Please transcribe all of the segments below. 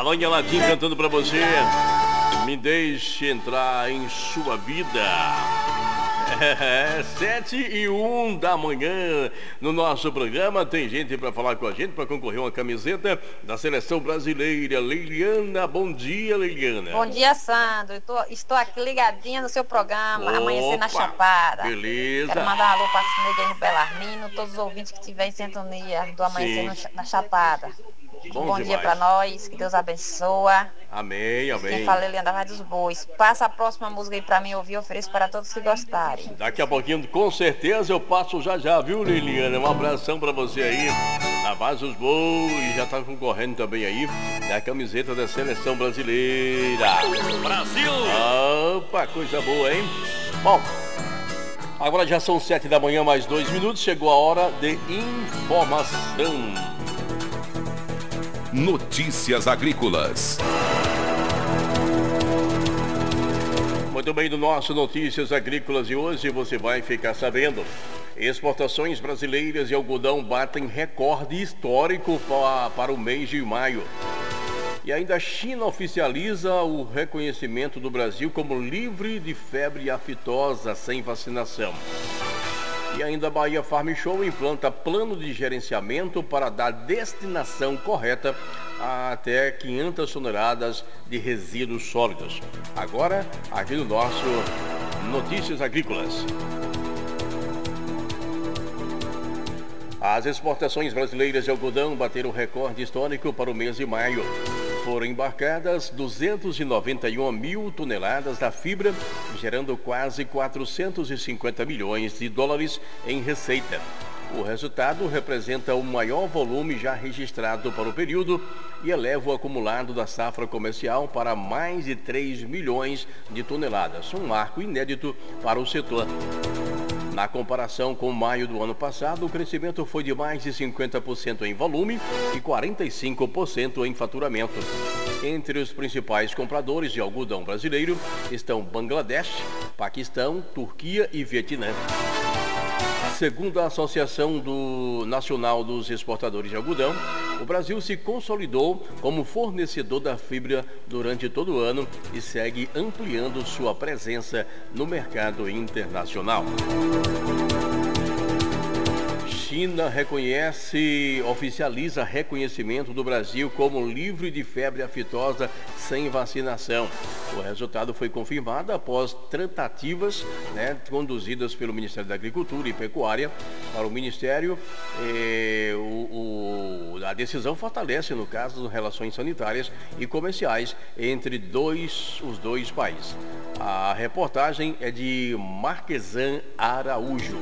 Alô, Latim cantando pra você. Me deixe entrar em sua vida. 7:01 da manhã no nosso programa. Tem gente para falar com a gente, para concorrer uma camiseta da Seleção Brasileira. Leiliana, bom dia, Leiliana. Bom dia, Sandro. Estou aqui ligadinha no seu programa, Amanhecer na Chapada. Beleza. Quero mandar um alô para a Cineide no Belarmino, todos os ouvintes que estiverem em sintonia do Amanhecer na Chapada. Bom dia para nós, que Deus abençoa. Amém, amém. Quem fala é Leandra Vai dos Bois. Passa a próxima música aí para mim ouvir, ofereço para todos que gostarem. Daqui a pouquinho, com certeza, eu passo já, viu, Liliana? Um abração para você aí. Na Vai dos Bois, já tá concorrendo também aí da camiseta da Seleção Brasileira. Brasil! Opa, coisa boa, hein? Bom, agora já são 7 da manhã, mais 2 minutos. Chegou a hora de informação. Notícias agrícolas. Muito bem, do nosso Notícias Agrícolas de hoje você vai ficar sabendo. Exportações brasileiras de algodão batem recorde histórico para o mês de maio. E ainda a China oficializa o reconhecimento do Brasil como livre de febre aftosa sem vacinação. E ainda a Bahia Farm Show implanta plano de gerenciamento para dar destinação correta a até 500 toneladas de resíduos sólidos. Agora, aqui no nosso Notícias Agrícolas. As exportações brasileiras de algodão bateram recorde histórico para o mês de maio. Foram embarcadas 291 mil toneladas da fibra, gerando quase 450 milhões de dólares em receita. O resultado representa o maior volume já registrado para o período e eleva o acumulado da safra comercial para mais de 3 milhões de toneladas, um marco inédito para o setor. Na comparação com maio do ano passado, o crescimento foi de mais de 50% em volume e 45% em faturamento. Entre os principais compradores de algodão brasileiro estão Bangladesh, Paquistão, Turquia e Vietnã. Segundo a Associação Nacional dos Exportadores de Algodão, o Brasil se consolidou como fornecedor da fibra durante todo o ano e segue ampliando sua presença no mercado internacional. China oficializa reconhecimento do Brasil como livre de febre aftosa sem vacinação. O resultado foi confirmado após tratativas conduzidas pelo Ministério da Agricultura e Pecuária para o Ministério. A decisão fortalece, no caso, as relações sanitárias e comerciais entre os dois países. A reportagem é de Marquesan Araújo.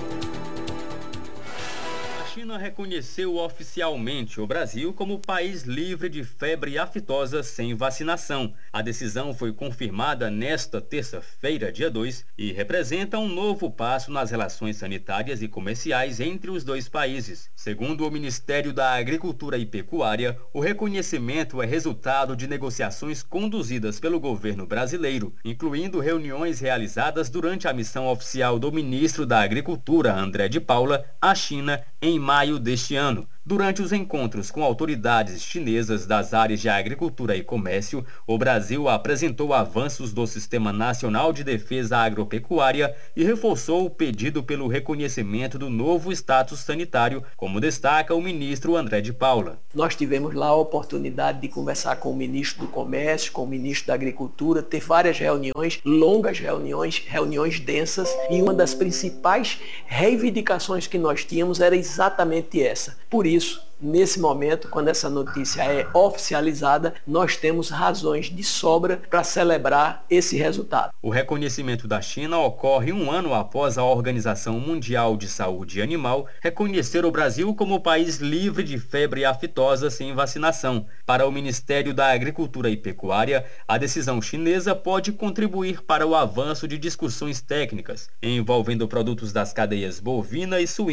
A China reconheceu oficialmente o Brasil como país livre de febre aftosa sem vacinação. A decisão foi confirmada nesta terça-feira, dia 2, e representa um novo passo nas relações sanitárias e comerciais entre os dois países. Segundo o Ministério da Agricultura e Pecuária, o reconhecimento é resultado de negociações conduzidas pelo governo brasileiro, incluindo reuniões realizadas durante a missão oficial do ministro da Agricultura, André de Paula, à China, em maio deste ano. Durante os encontros com autoridades chinesas das áreas de agricultura e comércio, o Brasil apresentou avanços do Sistema Nacional de Defesa Agropecuária e reforçou o pedido pelo reconhecimento do novo status sanitário, como destaca o ministro André de Paula. Nós tivemos lá a oportunidade de conversar com o ministro do Comércio, com o ministro da Agricultura, ter várias reuniões, longas reuniões densas, e uma das principais reivindicações que nós tínhamos era exatamente essa. Por isso, nesse momento, quando essa notícia é oficializada, nós temos razões de sobra para celebrar esse resultado. O reconhecimento da China ocorre um ano após a Organização Mundial de Saúde Animal reconhecer o Brasil como país livre de febre aftosa sem vacinação. Para o Ministério da Agricultura e Pecuária, a decisão chinesa pode contribuir para o avanço de discussões técnicas envolvendo produtos das cadeias bovina e suína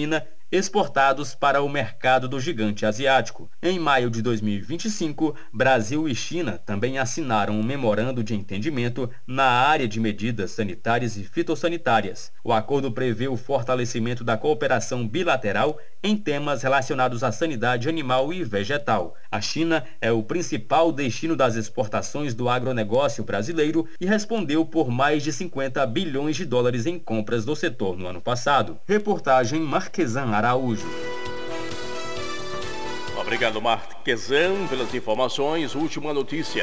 exportados para o mercado do gigante asiático. Em maio de 2025, Brasil e China também assinaram um memorando de entendimento na área de medidas sanitárias e fitossanitárias. O acordo prevê o fortalecimento da cooperação bilateral em temas relacionados à sanidade animal e vegetal. A China é o principal destino das exportações do agronegócio brasileiro e respondeu por mais de 50 bilhões de dólares em compras do setor no ano passado. Reportagem Marquesan Araújo. Obrigado, Marquesan, pelas informações. Última notícia.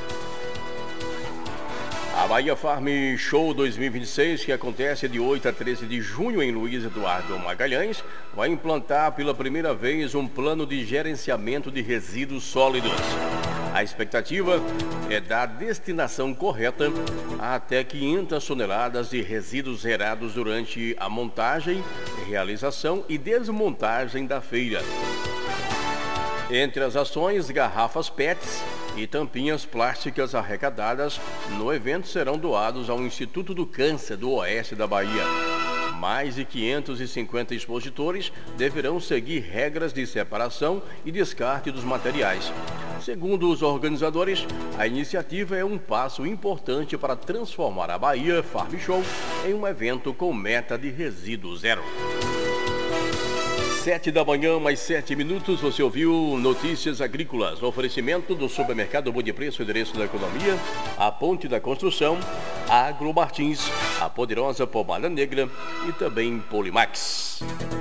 A Bahia Farm Show 2026, que acontece de 8 a 13 de junho em Luiz Eduardo Magalhães, vai implantar pela primeira vez um plano de gerenciamento de resíduos sólidos. A expectativa é dar destinação correta a até 500 toneladas de resíduos gerados durante a montagem, realização e desmontagem da feira. Entre as ações, garrafas PETs e tampinhas plásticas arrecadadas no evento serão doados ao Instituto do Câncer do Oeste da Bahia. Mais de 550 expositores deverão seguir regras de separação e descarte dos materiais. Segundo os organizadores, a iniciativa é um passo importante para transformar a Bahia Farm Show em um evento com meta de resíduo zero. 7 da manhã, mais 7 minutos, você ouviu Notícias Agrícolas. Oferecimento do Supermercado Bom de Preço, Endereço da Economia, a Ponte da Construção, a Agro Martins, a Poderosa Pomada Negra e também Polimax.